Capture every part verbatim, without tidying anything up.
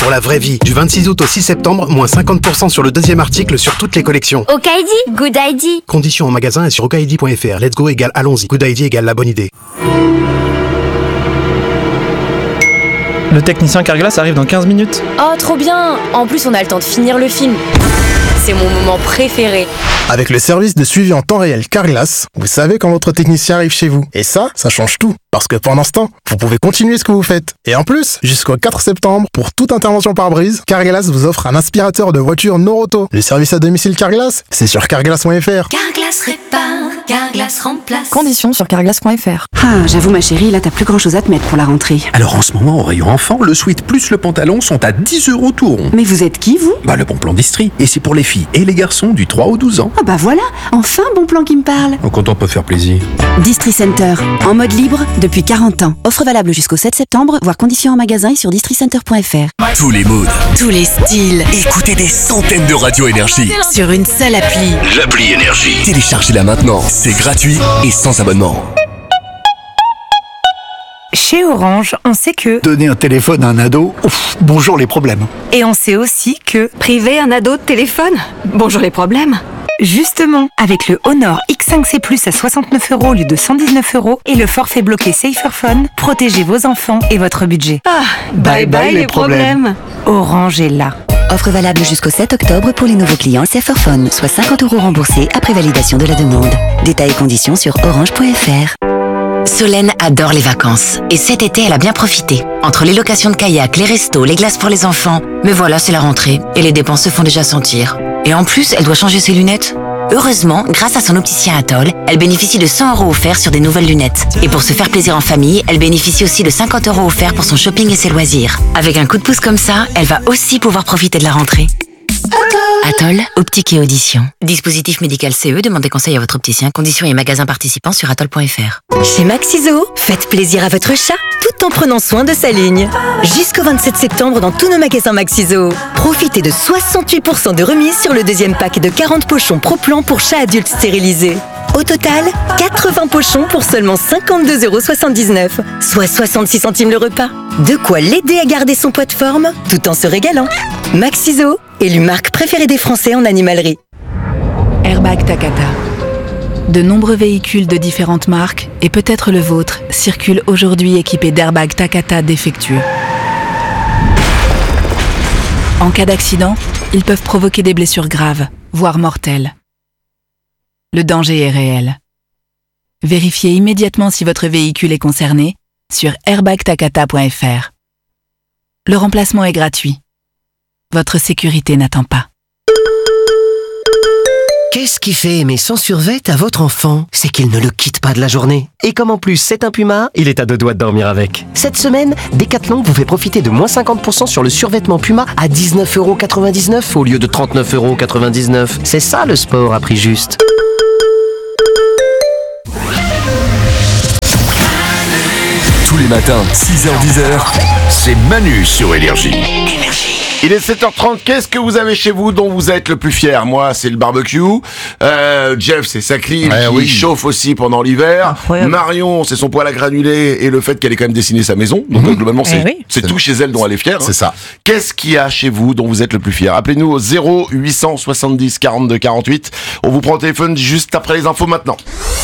pour la vraie vie. Du vingt-six août au six septembre, moins cinquante pour cent sur le deuxième article sur toutes les collections. Okaidi, Good I D. Conditions en magasin et sur okaidi point f r. Let's go égale allons-y. Good I D égale la bonne idée. Le technicien Carglass arrive dans quinze minutes. Oh, trop bien! En plus, on a le temps de finir le film. C'est mon moment préféré. Avec le service de suivi en temps réel Carglass, vous savez quand votre technicien arrive chez vous. Et ça, ça change tout. Parce que pendant ce temps, vous pouvez continuer ce que vous faites. Et en plus, jusqu'au quatre septembre, pour toute intervention par brise, Carglass vous offre un aspirateur de voiture Noroto. Le service à domicile Carglass, c'est sur carglass point f r. Carglass répare, Carglass remplace. Conditions sur carglass point f r. Ah, j'avoue ma chérie, là t'as plus grand chose à te mettre pour la rentrée. Alors en ce moment, au rayon enfant, le sweat plus le pantalon sont à dix euros tout rond. Mais vous êtes qui, vous? Bah le bon plan d'Istrie. Et c'est pour les filles et les garçons du trois au douze ans. Ah bah voilà, enfin bon plan qui me parle. Donc quand on peut faire plaisir. Distri Center, en mode libre depuis quarante ans. Offre valable jusqu'au sept septembre, voire conditions en magasin et sur distri center point f r. Tous les moods, tous les styles. Écoutez des centaines de radios Énergie sur une seule appli. L'appli Énergie. Téléchargez-la maintenant, c'est gratuit et sans abonnement. Chez Orange, on sait que donner un téléphone à un ado, ouf, bonjour les problèmes. Et on sait aussi que priver un ado de téléphone, bonjour les problèmes. Justement, avec le Honor X cinq C plus à soixante-neuf euros au lieu de cent dix-neuf euros et le forfait bloqué Saferphone, protégez vos enfants et votre budget. Ah, bye bye, bye les problèmes. problèmes. Orange est là. Offre valable jusqu'au sept octobre pour les nouveaux clients Saferphone, soit cinquante euros remboursés après validation de la demande. Détails et conditions sur orange point f r. Solène adore les vacances. Et cet été, elle a bien profité. Entre les locations de kayak, les restos, les glaces pour les enfants. Mais voilà, c'est la rentrée. Et les dépenses se font déjà sentir. Et en plus, elle doit changer ses lunettes. Heureusement, grâce à son opticien Atoll, elle bénéficie de cent euros offerts sur des nouvelles lunettes. Et pour se faire plaisir en famille, elle bénéficie aussi de cinquante euros offerts pour son shopping et ses loisirs. Avec un coup de pouce comme ça, elle va aussi pouvoir profiter de la rentrée. Atoll, optique et audition. Dispositif médical C E, demandez conseil à votre opticien. Conditions et magasins participants sur atoll point f r. Chez Maxiso, faites plaisir à votre chat tout en prenant soin de sa ligne. Jusqu'au vingt-sept septembre dans tous nos magasins Maxiso. Profitez de soixante-huit pour cent de remise sur le deuxième pack de quarante pochons Pro-Plan pour chat adulte stérilisé. Au total, quatre-vingts pochons pour seulement cinquante-deux euros soixante-dix-neuf, soit soixante-six centimes le repas. De quoi l'aider à garder son poids de forme tout en se régalant. Maxiso, élu marque préférée des Français en animalerie. Airbag Takata. De nombreux véhicules de différentes marques, et peut-être le vôtre, circulent aujourd'hui équipés d'airbags Takata défectueux. En cas d'accident, ils peuvent provoquer des blessures graves, voire mortelles. Le danger est réel. Vérifiez immédiatement si votre véhicule est concerné sur airbag takata point f r. Le remplacement est gratuit. Votre sécurité n'attend pas. Qu'est-ce qui fait aimer son survêt à votre enfant? C'est qu'il ne le quitte pas de la journée. Et comme en plus c'est un Puma, il est à deux doigts de dormir avec. Cette semaine, Decathlon vous fait profiter de moins cinquante pour cent sur le survêtement Puma à dix-neuf euros quatre-vingt-dix-neuf au lieu de trente-neuf euros quatre-vingt-dix-neuf. C'est ça le sport à prix juste. Tous les matins, six heures dix heures, c'est Manu sur Énergie. Il est sept heures trente, qu'est-ce que vous avez chez vous dont vous êtes le plus fier? Moi, c'est le barbecue. Euh, Jeff, c'est sa clim ouais, qui oui. chauffe aussi pendant l'hiver. Incroyable. Marion, c'est son poêle à granulés et le fait qu'elle ait quand même dessiné sa maison. Donc, mmh. globalement, c'est, eh oui. c'est tout chez elle dont elle est fière. C'est hein. ça. Qu'est-ce qu'il y a chez vous dont vous êtes le plus fier? Appelez-nous au zéro huit cent soixante-dix quarante-deux quarante-huit. On vous prend au téléphone juste après les infos maintenant.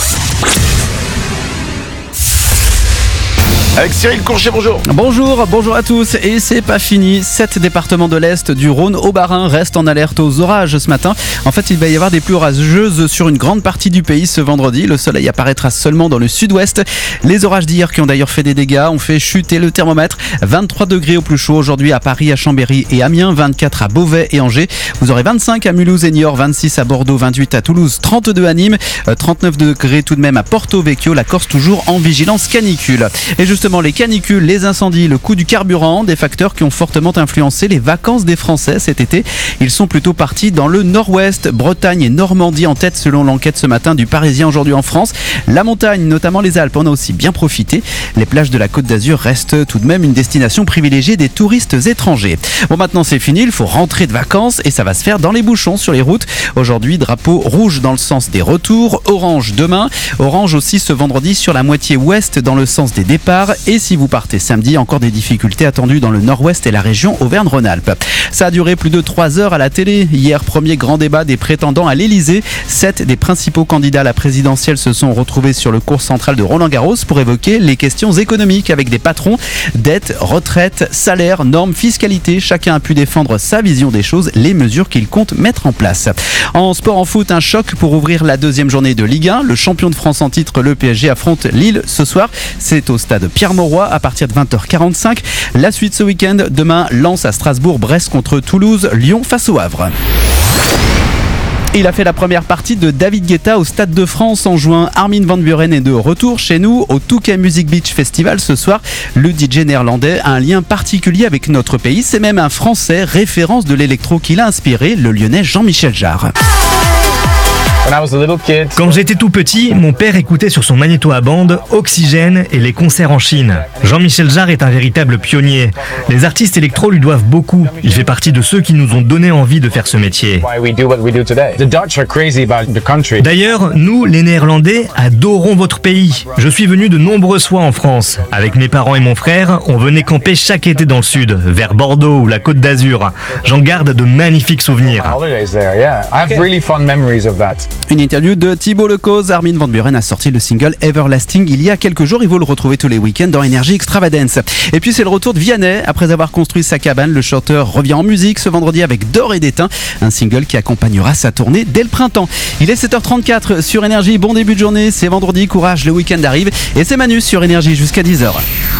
Avec Cyril Courchet, bonjour. Bonjour, bonjour à tous. Et c'est pas fini. Sept départements de l'Est, du Rhône au Bas-Rhin, restent en alerte aux orages ce matin. En fait, il va y avoir des pluies orageuses sur une grande partie du pays ce vendredi. Le soleil apparaîtra seulement dans le sud-ouest. Les orages d'hier, qui ont d'ailleurs fait des dégâts, ont fait chuter le thermomètre. vingt-trois degrés au plus chaud aujourd'hui à Paris, à Chambéry et Amiens, vingt-quatre à Beauvais et Angers. Vous aurez vingt-cinq à Mulhouse et Niort, vingt-six à Bordeaux, vingt-huit à Toulouse, trente-deux à Nîmes, trente-neuf degrés tout de même à Porto Vecchio. La Corse toujours en vigilance canicule. Et justement, les canicules, les incendies, le coût du carburant, des facteurs qui ont fortement influencé les vacances des Français cet été. Ils sont plutôt partis dans le nord-ouest, Bretagne et Normandie en tête selon l'enquête ce matin du Parisien aujourd'hui en France. La montagne, notamment les Alpes, en a aussi bien profité. Les plages de la Côte d'Azur restent tout de même une destination privilégiée des touristes étrangers. Bon, maintenant c'est fini, il faut rentrer de vacances et ça va se faire dans les bouchons sur les routes. Aujourd'hui, drapeau rouge dans le sens des retours, orange demain, orange aussi ce vendredi sur la moitié ouest dans le sens des départs. soir. Et si vous partez samedi, encore des difficultés attendues dans le nord-ouest et la région Auvergne-Rhône-Alpes. Ça a duré plus de trois heures à la télé. Hier, premier grand débat des prétendants à l'Elysée. Sept des principaux candidats à la présidentielle se sont retrouvés sur le cours central de Roland-Garros pour évoquer les questions économiques avec des patrons. Dette, retraite, salaire, normes, fiscalité. Chacun a pu défendre sa vision des choses, les mesures qu'il compte mettre en place. En sport, en foot, un choc pour ouvrir la deuxième journée de Ligue un. Le champion de France en titre, le P S G, affronte Lille ce soir. C'est au stade Pierre-Mauroy à partir de vingt heures quarante-cinq. La suite ce week-end, demain, Lens à Strasbourg, Brest contre Toulouse, Lyon face au Havre. Il a fait la première partie de David Guetta au Stade de France en juin. Armin van Buuren est de retour chez nous au Touquet Music Beach Festival ce soir. Le D J néerlandais a un lien particulier avec notre pays. C'est même un Français, référence de l'électro qui l'a inspiré, le Lyonnais Jean-Michel Jarre. Quand j'étais tout petit, mon père écoutait sur son magnéto à bande Oxygène et les concerts en Chine. Jean-Michel Jarre est un véritable pionnier. Les artistes électro lui doivent beaucoup. Il fait partie de ceux qui nous ont donné envie de faire ce métier. D'ailleurs, nous, les Néerlandais, adorons votre pays. Je suis venu de nombreuses fois en France. Avec mes parents et mon frère, on venait camper chaque été dans le sud, vers Bordeaux ou la Côte d'Azur. J'en garde de magnifiques souvenirs. Une interview de Thibaut Lecause. Armin van Buuren a sorti le single Everlasting il y a quelques jours. Il faut le retrouver tous les week-ends dans Energy Extravagance. Et puis c'est le retour de Vianney. Après avoir construit sa cabane, le chanteur revient en musique ce vendredi avec D'or et d'étain, un single qui accompagnera sa tournée dès le printemps. Il est sept heures trente-quatre sur Énergie. Bon début de journée, c'est vendredi, courage, le week-end arrive. Et c'est Manu sur Énergie jusqu'à dix heures.